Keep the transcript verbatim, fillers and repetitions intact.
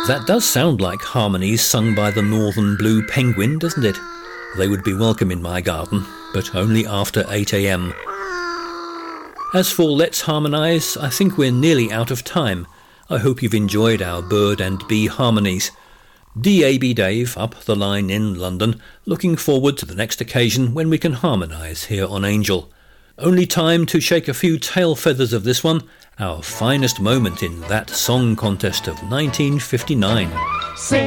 That does sound like harmonies sung by the Northern Blue Penguin, doesn't it? They would be welcome in my garden, but only after eight a m. As for Let's Harmonise, I think we're nearly out of time. I hope you've enjoyed our bird and bee harmonies. D A B Dave, up the line in London, looking forward to the next occasion when we can harmonise here on Angel. Only time to shake a few tail feathers of this one, our finest moment in that song contest of nineteen fifty-nine. Sing